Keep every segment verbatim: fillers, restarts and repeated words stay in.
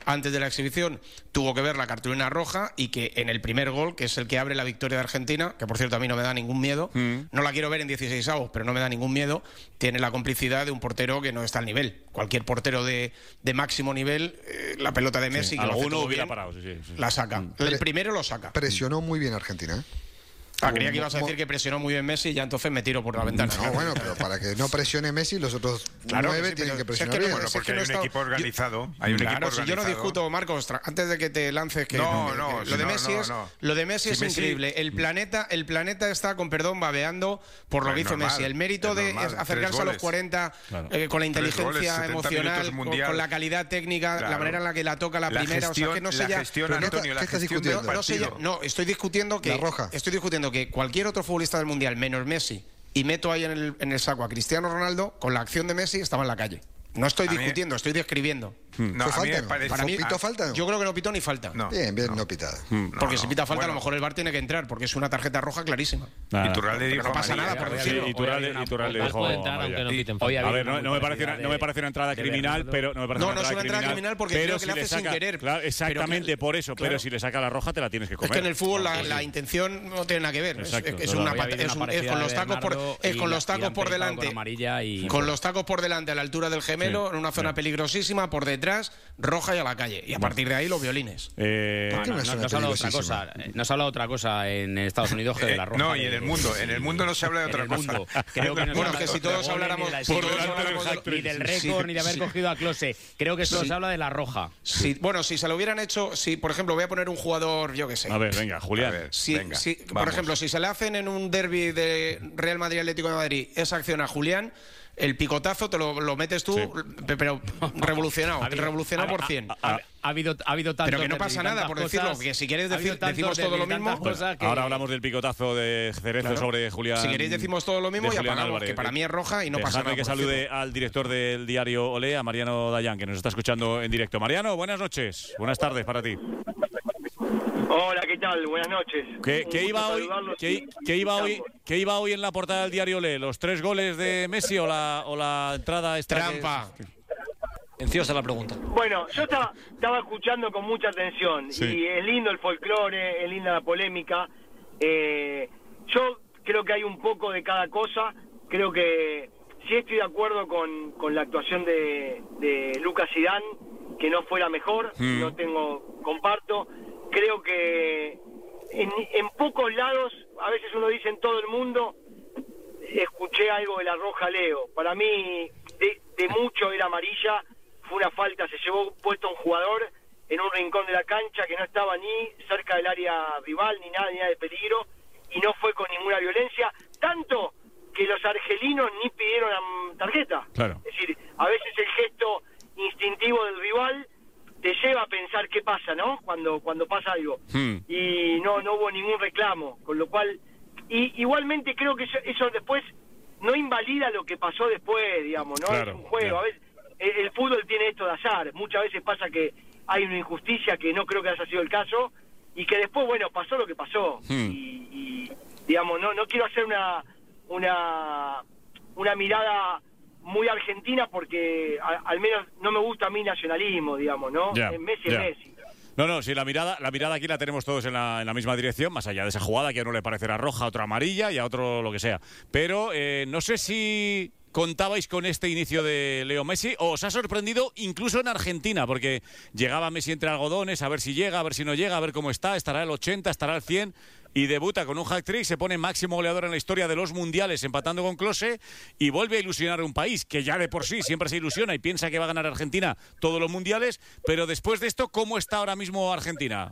antes de la exhibición tuvo que ver la cartulina roja y que en el primer gol, que es el que abre la victoria de Argentina, que por cierto a mí no me da ningún miedo, mm. no la quiero ver en dieciséis avos, pero no me da ningún miedo, tiene la complicidad de un portero que no está al nivel. Cualquier portero de, de máximo nivel, eh, la pelota de Messi, sí, que alguno lo hubiera bien, parado, sí, sí, sí. la saca. Mm. El primero lo saca. Presionó muy bien Argentina, ¿eh? Ah, creía que ibas a decir que presionó muy bien Messi y ya entonces me tiro por la ventana. No, bueno, pero para que no presione Messi, los otros claro nueve que sí, tienen que presionar si es que bien. Bueno, porque es que hay no un está... equipo organizado. Yo... Hay un claro, equipo si organizado. yo no discuto, Marcos, antes de que te lances, que, no, que, no, que lo de no, Messi no, es, no. lo de Messi si es Messi... increíble. El planeta, el planeta está, con perdón, babeando por lo pues que hizo normal, Messi. El mérito de normal. acercarse a los cuarenta claro. eh, con la inteligencia goles, emocional, con, con la calidad técnica, claro. la manera en la que la toca la, la primera, gestión, o sea, que no sé la ya... gestión, no, Antonio, ¿qué la estás gestión discutiendo? del no, sé ya, no, estoy discutiendo que la roja. Estoy discutiendo que cualquier otro futbolista del Mundial, menos Messi, y meto ahí en el, en el saco a Cristiano Ronaldo, con la acción de Messi estaba en la calle. No estoy discutiendo, mí... estoy describiendo. No, ¿Fue a mí falta, me no? parece... ¿Para mí pitó falta? Yo creo que no pitó ni falta. No, bien, bien, no, no pitada. Mm. Porque no, si pita falta, bueno. a lo mejor el V A R tiene que entrar, porque es una tarjeta roja clarísima. Nada, Iturralde dijo no pasa amarilla. nada por Sí, decirlo. Iturralde, Iturralde dijo puede entrar aunque no piten falta. A ver, no, no, me parece una, no me parece una entrada criminal, pero no me parece No, una no es una entrada criminal porque creo que le hace sin querer. Claro, exactamente Pero que- por eso, claro. pero si le saca la roja te la tienes que comer. Es que en el fútbol la, Sí. la intención no tiene nada que ver. Es, Exacto, es no, una no. pat- Hoy ha habido es, una un- es parecida con los de tacos por Bernardo es y con la- los y la tacos han por pegado delante. con amarilla y- Con los tacos por delante a la altura del gemelo, Sí. en una zona Sí. peligrosísima, por detrás, roja y a la calle. Y a partir de ahí los violines. Eh, ¿Por qué No, una no, zona no se habla de otra peligrosísima? cosa. No se habla de otra cosa en Estados Unidos que de la roja. No, y en de- el mundo. En el mundo no se habla de en otra el cosa. mundo. Creo que no se Bueno, habla que de si todos goles, habláramos- ni de la por historia, delante del ni hat-trick. del récord, Sí, ni de haber sí. cogido a Klose. Creo que solo Sí. se habla de la roja. Si, bueno, si se lo hubieran hecho, si por ejemplo voy a poner un jugador, yo qué sé. a ver, venga, A Julián. ver, Si, venga, si- por vamos. ejemplo, si se le hacen en un derbi de Real Madrid Atlético de Madrid esa acción a Julián, el picotazo te lo, lo metes tú, Sí. pe- pero revolucionado, Ha habido- revolucionado ha- por cien. Ha, ha- ha habido, ha habido tantos Pero que no derbis pasa y nada tantas por decirlo, cosas, que si quieres ha habido decir- tantos decimos todo derbis lo y tantas mismo. cosas que- Ahora hablamos del picotazo de Cerezo Claro. sobre Julián. Si queréis decimos todo lo mismo de y Julián apagamos, Álvarez. que para mí es roja y no pasa Dejadme nada. que por salude decirlo. al director del diario Olé, a Mariano Dayan, que nos está escuchando en directo. Mariano, buenas noches. Buenas tardes para ti. Hola, ¿qué tal? Buenas noches. ¿Qué, Un qué gusto iba hoy, saludarlos qué, y qué iba hoy, felicitarlos. qué iba hoy en la portada del diario Olé? ¿Los tres goles de Messi o la, o la entrada esta? que- Trampa. Encima está la pregunta. Bueno, yo estaba, estaba escuchando con mucha atención Sí. y es lindo el folclore, es linda la polémica. Eh, yo creo que hay un poco de cada cosa. Creo que sí estoy de acuerdo con, con la actuación de, de Lucas Zidane, que no fue la mejor. Mm. No tengo, comparto. Creo que en, en pocos lados, a veces uno dice en todo el mundo, escuché algo de la roja Leo. Para mí, de, de mucho era amarilla, fue una falta, se llevó puesto un jugador en un rincón de la cancha que no estaba ni cerca del área rival, ni nada, ni nada de peligro, y no fue con ninguna violencia, tanto que los argelinos ni pidieron la tarjeta. Claro. Es decir, a veces el gesto instintivo del rival te lleva a pensar qué pasa, ¿no? Cuando cuando pasa algo. Hmm. Y no no hubo ningún reclamo, con lo cual... Y igualmente creo que eso, eso después no invalida lo que pasó después, digamos, ¿no? Claro, Es un juego, claro. a veces el, el fútbol tiene esto de azar, muchas veces pasa que hay una injusticia que no creo que haya sido el caso, y que después, bueno, pasó lo que pasó. Hmm. Y, y, digamos, no no quiero hacer una una una mirada muy argentina porque a- al menos no me gusta a mí nacionalismo, digamos, ¿no? Ya, Es Messi ya. es Messi. No, no, sí, la mirada, la mirada aquí la tenemos todos en la, en la misma dirección, más allá de esa jugada que a uno le parecerá roja, a otro amarilla y a otro lo que sea. Pero eh, no sé si contabais con este inicio de Leo Messi o os ha sorprendido incluso en Argentina, porque llegaba Messi entre algodones, a ver si llega, a ver si no llega, a ver cómo está, estará el ochenta, estará el cien, y debuta con un hat-trick, se pone máximo goleador en la historia de los mundiales empatando con Klose y vuelve a ilusionar a un país que ya de por sí siempre se ilusiona y piensa que va a ganar Argentina todos los mundiales, pero después de esto, ¿cómo está ahora mismo Argentina?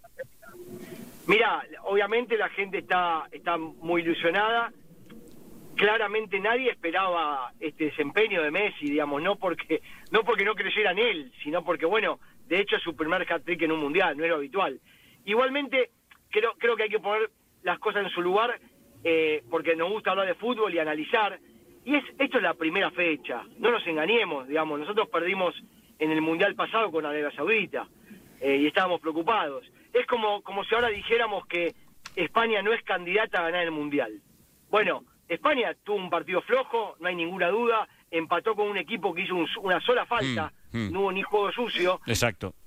Mira, obviamente la gente está está muy ilusionada. Claramente nadie esperaba este desempeño de Messi, digamos, no porque no porque no creyera en él, sino porque, bueno, de hecho es su primer hat-trick en un mundial, no es lo habitual. Igualmente, creo creo que hay que poner las cosas en su lugar, eh, porque nos gusta hablar de fútbol y analizar. Y es esto es la primera fecha, no nos engañemos, digamos, nosotros perdimos en el mundial pasado con Arabia Saudita eh, y estábamos preocupados. Es como como si ahora dijéramos que España no es candidata a ganar el mundial. Bueno, España tuvo un partido flojo, no hay ninguna duda, empató con un equipo que hizo un- una sola falta, Mm, mm. no hubo ni juego sucio. Exacto.